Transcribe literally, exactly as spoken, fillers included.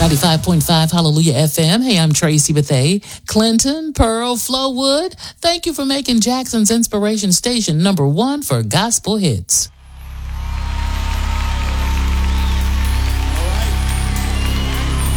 ninety-five point five Hallelujah F M. Hey, I'm Tracy Bethea. Clinton, Pearl, Flowood, thank you for making Jackson's Inspiration Station number one for gospel hits.